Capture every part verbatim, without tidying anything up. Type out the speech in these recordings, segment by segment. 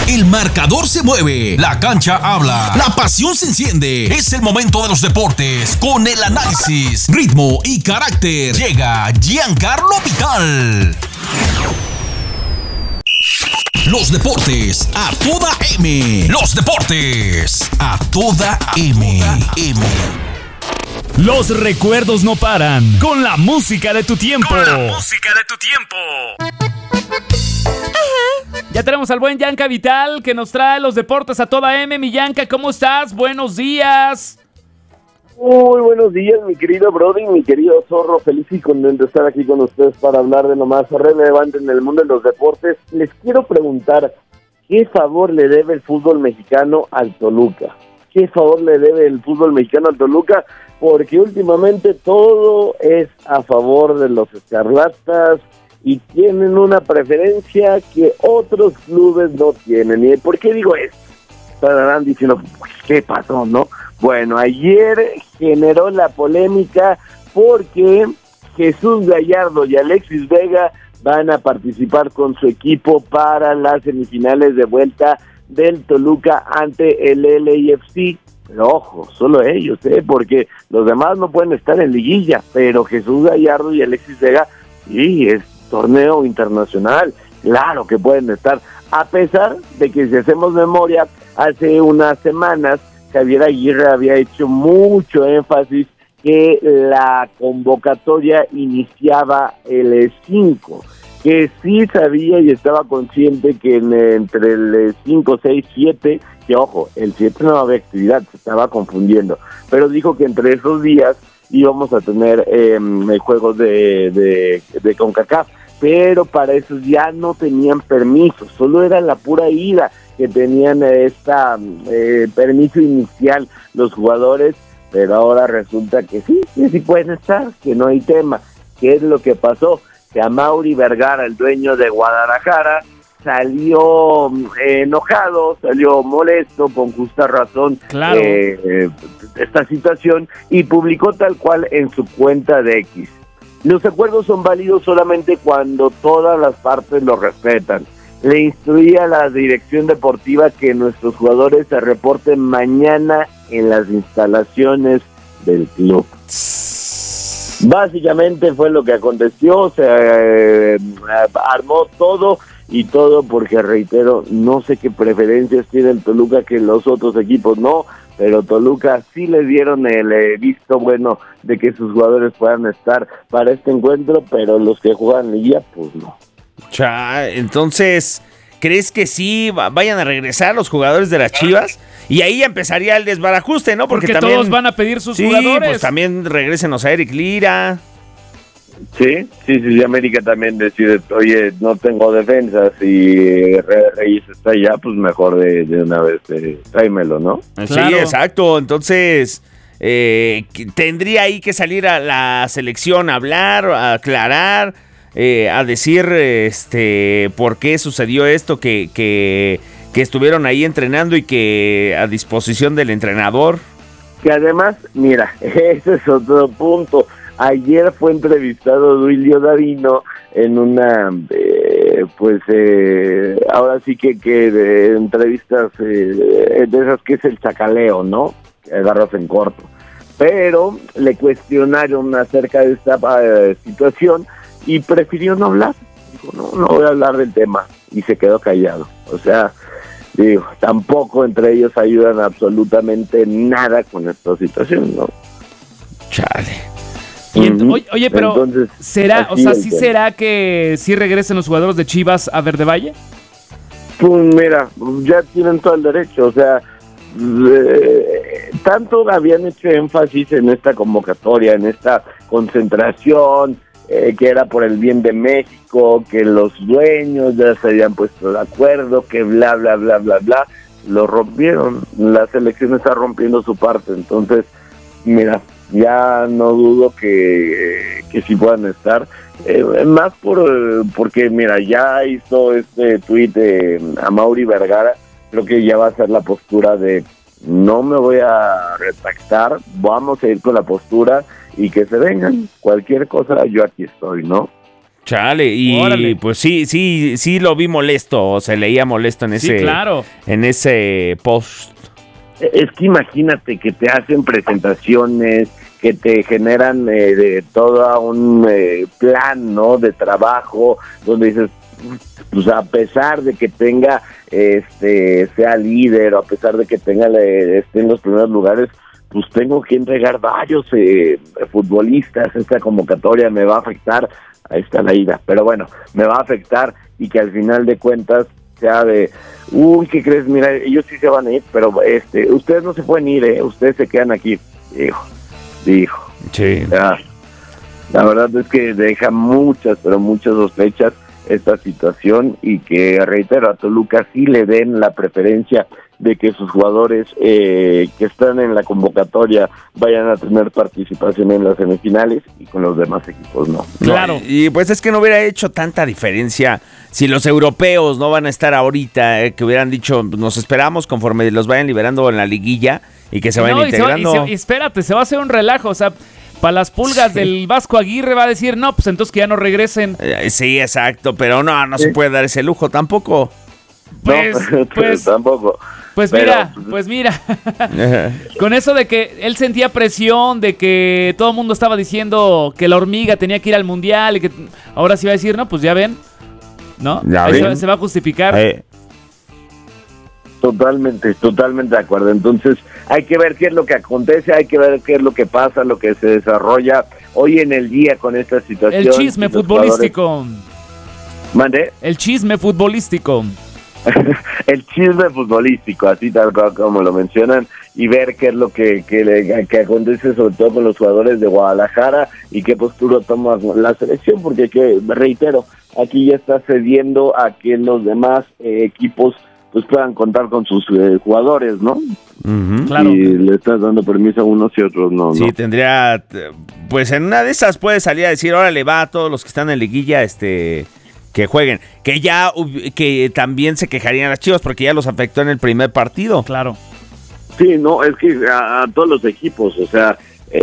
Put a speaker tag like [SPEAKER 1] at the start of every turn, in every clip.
[SPEAKER 1] El marcador se mueve, la cancha habla, la pasión se enciende. Es el momento de los deportes con el análisis, ritmo y carácter. Llega Giancarlo Vital. Los deportes a toda M. Los deportes a toda M. M.
[SPEAKER 2] Los recuerdos no paran con la música de tu tiempo.
[SPEAKER 3] Con la música de tu tiempo.
[SPEAKER 2] Ya tenemos al buen Yanka Vital que nos trae los deportes a toda M. Mi Yanka, ¿cómo estás? Buenos días.
[SPEAKER 4] Muy buenos días, mi querido Brody, mi querido Zorro. Feliz y contento de estar aquí con ustedes para hablar de lo más relevante en el mundo de los deportes. Les quiero preguntar, ¿qué favor le debe el fútbol mexicano al Toluca? ¿Qué favor le debe el fútbol mexicano al Toluca? Porque últimamente todo es a favor de los escarlatas y tienen una preferencia que otros clubes no tienen. ¿Y por qué digo esto? Estarán diciendo, ¿qué pasó, no? Bueno, ayer generó la polémica porque Jesús Gallardo y Alexis Vega van a participar con su equipo para las semifinales de vuelta del Toluca ante el L A F C. Pero ojo, solo ellos, ¿eh? Porque los demás no pueden estar en liguilla, pero Jesús Gallardo y Alexis Vega, sí, es torneo internacional, claro que pueden estar, a pesar de que si hacemos memoria, hace unas semanas Javier Aguirre había hecho mucho énfasis que la convocatoria iniciaba el cinco, que sí sabía y estaba consciente que en, entre el cinco, seis, siete, que ojo, el siete no había actividad, se estaba confundiendo, pero dijo que entre esos días íbamos a tener eh, juegos de, de, de CONCACAF, pero para eso ya no tenían permiso, solo era la pura ida que tenían esta eh, permiso inicial los jugadores, pero ahora resulta que sí, que sí pueden estar, que no hay tema. ¿Qué es lo que pasó? Que Amaury Vergara, el dueño de Guadalajara, salió eh, enojado, salió molesto, con justa razón,
[SPEAKER 2] claro.
[SPEAKER 4] eh, eh, esta situación, y publicó tal cual en su cuenta de X. Los acuerdos son válidos solamente cuando todas las partes lo respetan. Le instruía a la dirección deportiva que nuestros jugadores se reporten mañana en las instalaciones del club. Básicamente fue lo que aconteció, se eh, armó todo y todo porque, reitero, no sé qué preferencias tiene el Toluca que los otros equipos no, pero Toluca sí le dieron el eh, visto bueno de que sus jugadores puedan estar para este encuentro, pero los que juegan liguilla, pues no.
[SPEAKER 5] Cha, entonces, ¿crees que sí vayan a regresar los jugadores de las Chivas? Y ahí ya empezaría el desbarajuste, ¿no?
[SPEAKER 2] Porque,
[SPEAKER 5] Porque
[SPEAKER 2] todos
[SPEAKER 5] también,
[SPEAKER 2] van a pedir sus
[SPEAKER 5] sí,
[SPEAKER 2] jugadores.
[SPEAKER 5] pues también regrésenos a Eric Lira.
[SPEAKER 4] Sí, sí, sí, América también decide, oye, no tengo defensas y Reyes está allá, pues mejor de, de una vez, eh, tráemelo, ¿no?
[SPEAKER 5] Sí,
[SPEAKER 2] Claro.
[SPEAKER 5] exacto. Entonces, eh, tendría ahí que salir a la selección a hablar, a aclarar, eh, a decir este por qué sucedió esto, que, que, que estuvieron ahí entrenando y que a disposición del entrenador.
[SPEAKER 4] Que además, mira, ese es otro punto. Ayer fue entrevistado Duilio Davino en una, eh, pues, eh, ahora sí que, que de entrevistas eh, de esas que es el chacaleo, ¿no? Que agarras en corto. Pero le cuestionaron acerca de esta eh, situación y prefirió no hablar. Dijo, no, no voy a hablar del tema. Y se quedó callado. O sea, digo, tampoco entre ellos ayudan absolutamente nada con esta situación, ¿no?
[SPEAKER 5] Chale.
[SPEAKER 2] Y ent-
[SPEAKER 4] Ujú.
[SPEAKER 2] oye, oye, pero
[SPEAKER 4] Entonces,
[SPEAKER 2] ¿será, o
[SPEAKER 4] así
[SPEAKER 2] sea,
[SPEAKER 4] el
[SPEAKER 2] sí
[SPEAKER 4] tema.
[SPEAKER 2] será que sí regresen los jugadores de Chivas a Verde Valle?
[SPEAKER 4] Pues mira, ya tienen todo el derecho, o sea, eh, tanto habían hecho énfasis en esta convocatoria, en esta concentración, eh, que era por el bien de México, que los dueños ya se habían puesto de acuerdo, que bla, bla, bla, bla, bla, lo rompieron, la selección está rompiendo su parte, entonces, mira, ya no dudo que, que sí puedan estar, eh, más por porque mira, ya hizo este tuit de Amaury Vergara, creo que ya va a ser la postura de no me voy a retractar, vamos a ir con la postura y que se vengan, cualquier cosa yo aquí estoy, ¿no?
[SPEAKER 5] Chale, y Órale. pues sí, sí, sí lo vi molesto, se leía molesto en ese,
[SPEAKER 2] sí, claro.
[SPEAKER 5] en ese post.
[SPEAKER 4] Es que imagínate que te hacen presentaciones, que te generan eh, de todo un eh, plan, ¿no? De trabajo, donde dices, pues a pesar de que tenga, este, sea líder, o a pesar de que tenga, le, esté en los primeros lugares, pues tengo que entregar varios eh, futbolistas, esta convocatoria me va a afectar, ahí está la ida, pero bueno, me va a afectar y que al final de cuentas sea de, uy, ¿qué crees? Mira, ellos sí se van a ir, pero este, ustedes no se pueden ir, ¿eh? Ustedes se quedan aquí, dijo, dijo.
[SPEAKER 5] Sí.
[SPEAKER 4] Ya, la verdad es que deja muchas, pero muchas sospechas esta situación y que, reitero, a Toluca sí le den la preferencia de que sus jugadores eh, que están en la convocatoria vayan a tener participación en las semifinales y con los demás equipos no.
[SPEAKER 2] Claro.
[SPEAKER 5] Y, y pues es que no hubiera hecho tanta diferencia si los europeos no van a estar ahorita, eh, que hubieran dicho, nos esperamos conforme los vayan liberando en la liguilla y que se vayan
[SPEAKER 2] no,
[SPEAKER 5] integrando.
[SPEAKER 2] Y, se va, y, se, y espérate, se va a hacer un relajo, o sea, para las pulgas sí. del Vasco Aguirre va a decir, no, pues entonces que ya no regresen.
[SPEAKER 5] Eh, sí, exacto, pero no, no sí. se puede dar ese lujo tampoco.
[SPEAKER 2] Pues,
[SPEAKER 4] no,
[SPEAKER 2] pues
[SPEAKER 4] tampoco.
[SPEAKER 2] Pues
[SPEAKER 4] pero,
[SPEAKER 2] mira, pues mira, con eso de que él sentía presión, de que todo el mundo estaba diciendo que la hormiga tenía que ir al mundial y que ahora sí va a decir, no, pues ya ven, ¿no?
[SPEAKER 5] Ya
[SPEAKER 2] Ahí
[SPEAKER 5] ven.
[SPEAKER 2] Se, se va a justificar.
[SPEAKER 5] Eh.
[SPEAKER 4] Totalmente, totalmente de acuerdo. Entonces hay que ver qué es lo que acontece, hay que ver qué es lo que pasa, lo que se desarrolla hoy en el día con esta situación.
[SPEAKER 2] El chisme futbolístico.
[SPEAKER 4] Jugadores... ¿Mande?
[SPEAKER 2] El chisme futbolístico.
[SPEAKER 4] El chisme futbolístico, así tal cual como lo mencionan, y ver qué es lo que, que, le, que acontece sobre todo con los jugadores de Guadalajara y qué postura toma la selección, porque que reitero, aquí ya está cediendo a que los demás eh, equipos pues puedan contar con sus eh, jugadores, ¿no?
[SPEAKER 5] Uh-huh.
[SPEAKER 2] Claro.
[SPEAKER 4] Y le estás dando permiso a unos y otros no.
[SPEAKER 5] Sí,
[SPEAKER 4] no.
[SPEAKER 5] tendría, pues en una de esas puede salir a decir, órale, va a todos los que están en liguilla, este... que jueguen, que ya que también se quejarían las Chivas porque ya los afectó en el primer partido.
[SPEAKER 2] Claro.
[SPEAKER 4] Sí, no, es que a, a todos los equipos, o sea,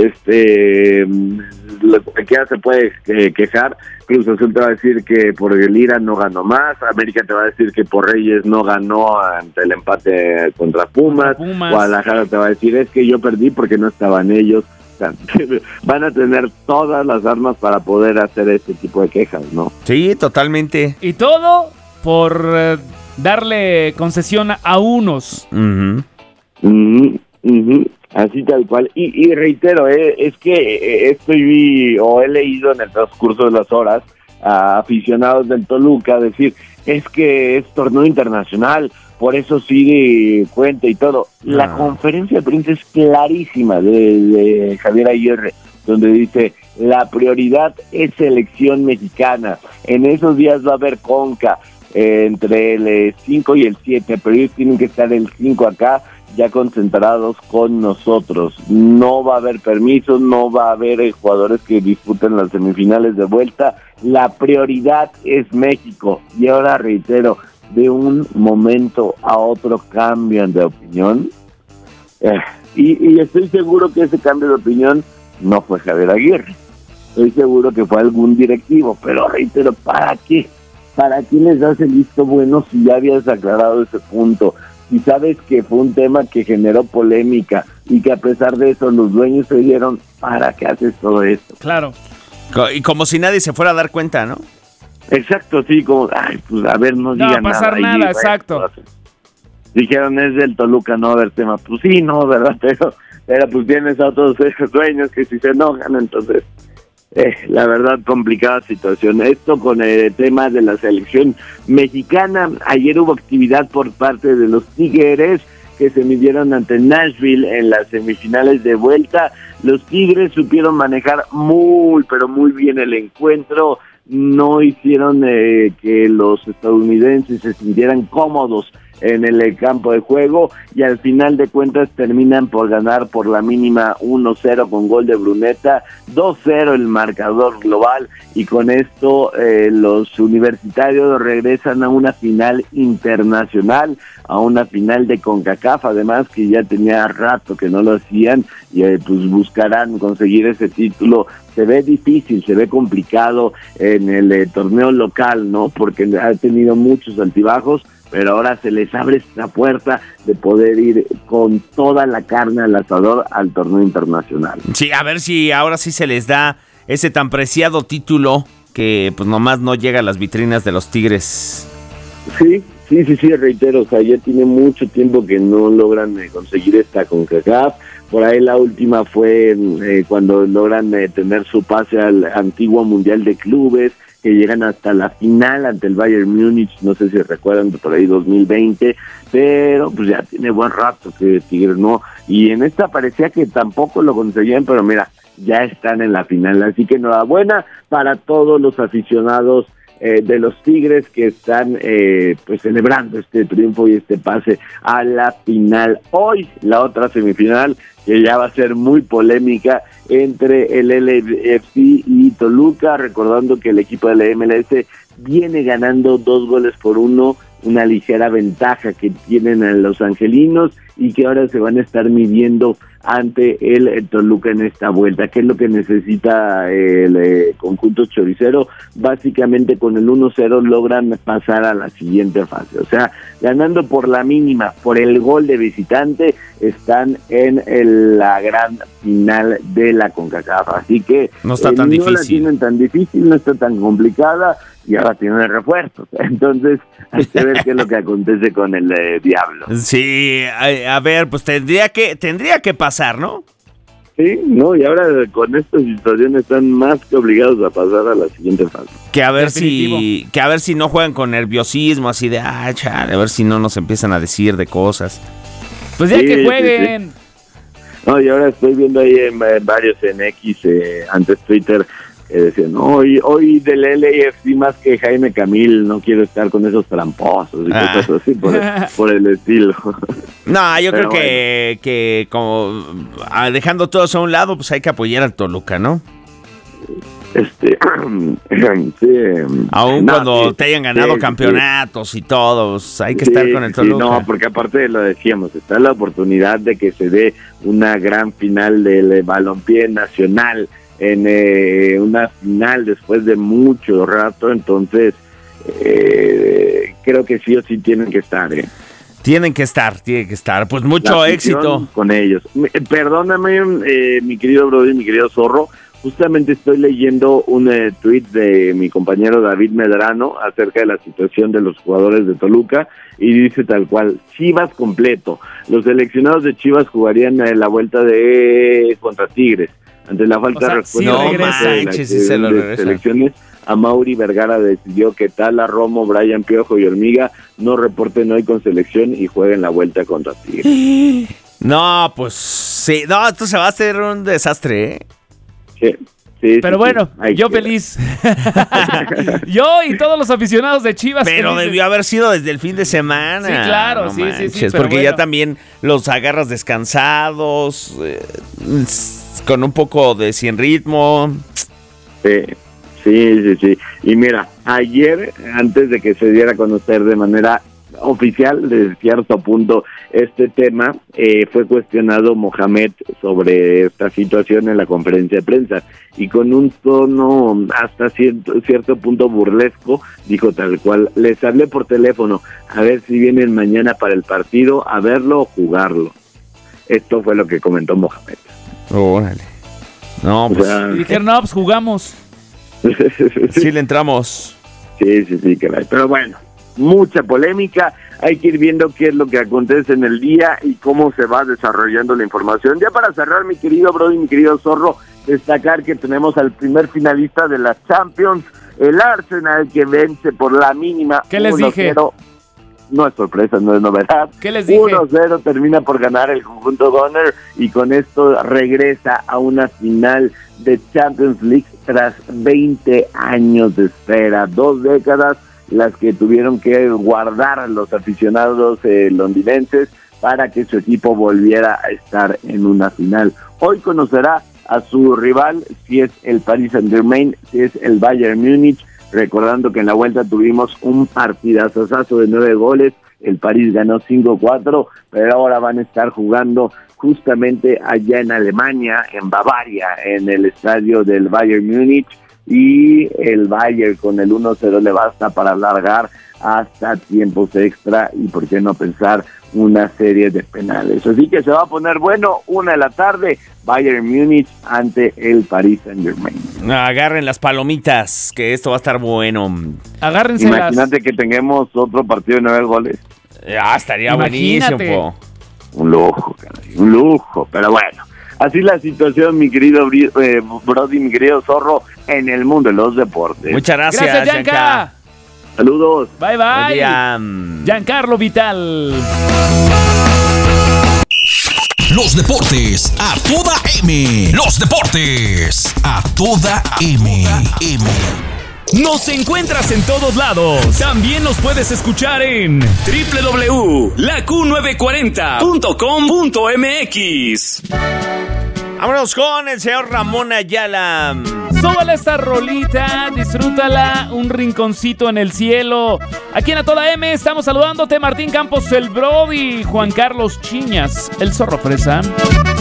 [SPEAKER 4] este, cualquiera se puede eh, quejar. Cruz Azul te va a decir que por el Ira no ganó más, América te va a decir que por Reyes no ganó ante el empate contra Pumas,
[SPEAKER 2] Pumas.
[SPEAKER 4] Guadalajara te va a decir es que yo perdí porque no estaban ellos. O sea, van a tener todas las armas para poder hacer este tipo de quejas, ¿no?
[SPEAKER 5] Sí, totalmente.
[SPEAKER 2] Y todo por eh, darle concesión a unos.
[SPEAKER 5] Uh-huh.
[SPEAKER 4] Uh-huh, uh-huh. Así tal cual. Y, y reitero, eh, es que eh, estoy o he leído en el transcurso de las horas a aficionados del Toluca decir, es que es torneo internacional, por eso sí cuenta y todo. La
[SPEAKER 5] Ah.
[SPEAKER 4] conferencia de prensa es clarísima de, de Javier Aguirre, donde dice, la prioridad es selección mexicana. En esos días va a haber Conca eh, entre el cinco y el siete, pero ellos tienen que estar el cinco acá, ya concentrados con nosotros. No va a haber permisos, no va a haber eh, jugadores que disputen las semifinales de vuelta. La prioridad es México. Y ahora reitero, de un momento a otro cambian de opinión. Eh, y, y estoy seguro que ese cambio de opinión no fue Javier Aguirre. Estoy seguro que fue algún directivo, pero reitero, ¿para qué? ¿Para qué les das el visto bueno si ya habías aclarado ese punto? Si sabes que fue un tema que generó polémica y que a pesar de eso los dueños se dieron, ¿para qué haces todo esto?
[SPEAKER 2] Claro.
[SPEAKER 5] Y como si nadie se fuera a dar cuenta, ¿no?
[SPEAKER 4] Exacto, sí, como, ay, pues a ver, no
[SPEAKER 2] No
[SPEAKER 4] digan
[SPEAKER 2] va a pasar
[SPEAKER 4] nada.
[SPEAKER 2] nada,
[SPEAKER 4] Y,
[SPEAKER 2] exacto.
[SPEAKER 4] bueno, dijeron, es del Toluca, no va a haber tema. Pues sí, no, ¿verdad? Pero, pero pues tienes a otros esos dueños que si se enojan, entonces, eh, la verdad, complicada situación. Esto con el tema de la selección mexicana. Ayer hubo actividad por parte de los Tigres que se midieron ante Nashville en las semifinales de vuelta. Los Tigres supieron manejar muy, pero muy bien el encuentro. No hicieron eh, que los estadounidenses se sintieran cómodos en el campo de juego, y al final de cuentas terminan por ganar por la mínima uno cero con gol de Bruneta, dos cero el marcador global, y con esto eh, los universitarios regresan a una final internacional, a una final de CONCACAF, además que ya tenía rato que no lo hacían, y eh, pues buscarán conseguir ese título. Se ve difícil, se ve complicado en el eh, torneo local, ¿no? Porque ha tenido muchos altibajos, pero ahora se les abre esta puerta de poder ir con toda la carne al asador al torneo internacional.
[SPEAKER 5] Sí, a ver si ahora sí se les da ese tan preciado título que pues nomás no llega a las vitrinas de los Tigres.
[SPEAKER 4] Sí, sí, sí, sí, reitero, o sea, ya tiene mucho tiempo que no logran eh, conseguir esta CONCACAF. Por ahí la última fue eh, cuando logran eh, tener su pase al antiguo Mundial de Clubes, que llegan hasta la final ante el Bayern Múnich, no sé si recuerdan, por ahí dos mil veinte, pero pues ya tiene buen rato que Tigres no, y en esta parecía que tampoco lo conseguían, pero mira, ya están en la final, así que enhorabuena para todos los aficionados eh, de los Tigres que están eh, pues celebrando este triunfo y este pase a la final. Hoy la otra semifinal, que ya va a ser muy polémica, entre el L A F C y Toluca, recordando que el equipo de la M L S viene ganando dos goles por uno, una ligera ventaja que tienen a los angelinos, y que ahora se van a estar midiendo ante el, el Toluca en esta vuelta. ¿Qué es lo que necesita el eh, conjunto choricero? Básicamente con el uno cero logran pasar a la siguiente fase, o sea, ganando por la mínima, por el gol de visitante, están en el, la gran final de la CONCACAF, así que
[SPEAKER 5] no está tan
[SPEAKER 4] eh,
[SPEAKER 5] difícil.
[SPEAKER 4] No la tienen tan difícil, no está tan complicada, y ahora tienen refuerzos, entonces hay que ver qué es lo que acontece con el eh, Diablo.
[SPEAKER 5] Sí, a, a ver, pues tendría que tendría que pasar, ¿no?
[SPEAKER 4] Sí, no, y ahora con esta situación están más que obligados a pasar a la siguiente fase.
[SPEAKER 5] Que a ver
[SPEAKER 2] Definitivo.
[SPEAKER 5] si que a ver si no juegan con nerviosismo, así de, ah, chale, a ver si no nos empiezan a decir de cosas.
[SPEAKER 2] Pues ya
[SPEAKER 4] Sí,
[SPEAKER 2] que
[SPEAKER 4] sí,
[SPEAKER 2] jueguen.
[SPEAKER 4] No, y ahora estoy viendo ahí en, en varios en X, eh, antes Twitter, que decían, no, hoy, hoy del L A F C más que Jaime Camil, no quiero estar con esos tramposos y
[SPEAKER 5] Ah.
[SPEAKER 4] cosas así por, por el estilo.
[SPEAKER 5] No, yo
[SPEAKER 4] Pero
[SPEAKER 5] creo que, que como ah, dejando todo eso a un lado, pues hay que apoyar al Toluca, ¿no?
[SPEAKER 4] Este, sí,
[SPEAKER 5] Aún
[SPEAKER 4] no,
[SPEAKER 5] cuando
[SPEAKER 4] sí,
[SPEAKER 5] te hayan ganado
[SPEAKER 4] sí,
[SPEAKER 5] campeonatos sí. y todo, pues hay que
[SPEAKER 4] Sí,
[SPEAKER 5] estar con el
[SPEAKER 4] sí,
[SPEAKER 5] Toluca.
[SPEAKER 4] no, porque aparte lo decíamos, está la oportunidad de que se dé una gran final del eh, balompié nacional, en eh, una final después de mucho rato, entonces eh, creo que sí o sí tienen que estar, ¿eh?
[SPEAKER 5] Tienen que estar, tienen que estar. Pues mucho
[SPEAKER 4] La afición
[SPEAKER 5] éxito.
[SPEAKER 4] con ellos. Me- Perdóname, eh, mi querido Brody, mi querido Zorro, justamente estoy leyendo un eh, tweet de mi compañero David Medrano acerca de la situación de los jugadores de Toluca, y dice tal cual: Chivas completo. Los seleccionados de Chivas jugarían eh, la vuelta de contra Tigres. Ante la falta
[SPEAKER 2] O sea,
[SPEAKER 4] de respuesta
[SPEAKER 2] sí
[SPEAKER 5] No
[SPEAKER 2] regresa.
[SPEAKER 4] de, la-
[SPEAKER 5] manches, sí se lo
[SPEAKER 4] de
[SPEAKER 5] regresa.
[SPEAKER 4] selecciones, a Mauri Vergara decidió que Tala, Romo, Brian Piojo y Hormiga no reporten hoy con selección y jueguen la vuelta contra Tigres.
[SPEAKER 5] No, pues sí. No, esto se va a hacer un desastre, ¿eh?
[SPEAKER 4] Sí, sí,
[SPEAKER 2] Pero
[SPEAKER 4] sí,
[SPEAKER 2] bueno,
[SPEAKER 4] sí. Ahí
[SPEAKER 2] yo
[SPEAKER 4] queda.
[SPEAKER 2] feliz. Yo y todos los aficionados de Chivas.
[SPEAKER 5] Pero
[SPEAKER 2] felices.
[SPEAKER 5] debió haber sido desde el fin de semana.
[SPEAKER 2] Sí, claro,
[SPEAKER 5] No
[SPEAKER 2] sí, sí, sí,
[SPEAKER 5] manches,
[SPEAKER 2] pero
[SPEAKER 5] porque
[SPEAKER 2] bueno.
[SPEAKER 5] ya también los agarras descansados, eh, s- con un poco de sin ritmo.
[SPEAKER 4] Sí, sí, sí, sí. Y mira, ayer, antes de que se diera a conocer de manera oficial, de cierto punto, este tema, eh, fue cuestionado Mohamed sobre esta situación en la conferencia de prensa, y con un tono hasta cierto, cierto punto burlesco, dijo tal cual: les hablé por teléfono a ver si vienen mañana para el partido, a verlo o jugarlo. Esto fue lo que comentó Mohamed.
[SPEAKER 5] Órale. No,
[SPEAKER 4] O
[SPEAKER 5] pues
[SPEAKER 4] sea,
[SPEAKER 2] Y dijeron, no, pues jugamos.
[SPEAKER 5] sí le entramos.
[SPEAKER 4] Sí, sí, sí, caray. Pero bueno, mucha polémica. Hay que ir viendo qué es lo que acontece en el día y cómo se va desarrollando la información. Ya para cerrar, mi querido Brody, mi querido Zorro, destacar que tenemos al primer finalista de la Champions, el Arsenal, que vence por la mínima.
[SPEAKER 2] ¿Qué les
[SPEAKER 4] uno
[SPEAKER 2] dije?
[SPEAKER 4] cero. No es sorpresa, no es novedad.
[SPEAKER 2] ¿Qué les dije?
[SPEAKER 4] uno cero termina por ganar el conjunto Gunner, y con esto regresa a una final de Champions League tras veinte años de espera, dos décadas las que tuvieron que guardar los aficionados eh, londinenses para que su equipo volviera a estar en una final. Hoy conocerá a su rival, si es el Paris Saint-Germain, si es el Bayern Múnich, recordando que en la vuelta tuvimos un partidazazo de nueve goles, el París ganó cinco cuatro, pero ahora van a estar jugando justamente allá en Alemania, en Bavaria, en el estadio del Bayern Múnich, y el Bayern con el uno cero le basta para alargar hasta tiempos extra y por qué no pensar una serie de penales. Así que se va a poner bueno, una de la tarde, Bayern Múnich ante el Paris Saint-Germain.
[SPEAKER 5] Agarren las palomitas, que esto va a estar bueno.
[SPEAKER 2] Agárrense.
[SPEAKER 4] Imagínate que tengamos otro partido de nueve goles.
[SPEAKER 5] Ah, estaría
[SPEAKER 2] Imagínate.
[SPEAKER 5] buenísimo.
[SPEAKER 4] Un lujo, caray, un lujo, pero bueno. Así la situación, mi querido eh, Brody, mi querido Zorro, en el mundo de los deportes.
[SPEAKER 5] Muchas gracias,
[SPEAKER 2] Gracias,
[SPEAKER 5] Gianca.
[SPEAKER 2] Gianca.
[SPEAKER 4] Saludos.
[SPEAKER 2] Bye,
[SPEAKER 5] Buen
[SPEAKER 2] bye.
[SPEAKER 5] día.
[SPEAKER 2] Giancarlo Vital.
[SPEAKER 1] Los deportes a toda M. Los deportes a toda M. M.
[SPEAKER 3] Nos encuentras en todos lados. También nos puedes escuchar en doble u doble u doble u punto la q novecientos cuarenta punto com punto m x.
[SPEAKER 5] Vámonos con el señor Ramón Ayala.
[SPEAKER 2] Súbale esta rolita, disfrútala, un rinconcito en el cielo. Aquí en A Toda M estamos saludándote, Martín Campos, el Brody, Juan Carlos Chiñas, el Zorro Fresa.